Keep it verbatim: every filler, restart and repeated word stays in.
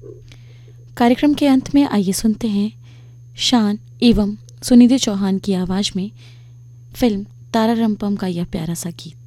कार्यक्रम के अंत में आइए सुनते हैं शान एवं सुनिधि चौहान की आवाज़ में फिल्म तारा रंपम का यह प्यारा सा गीत।